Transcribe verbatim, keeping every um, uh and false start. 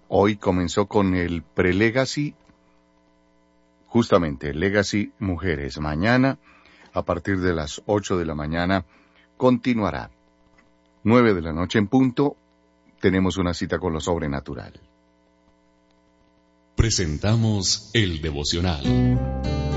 Hoy comenzó con el Pre-Legacy, justamente Legacy Mujeres. Mañana, a partir de las ocho de la mañana, continuará. nueve de la noche en punto, tenemos una cita con lo sobrenatural. Presentamos el devocional.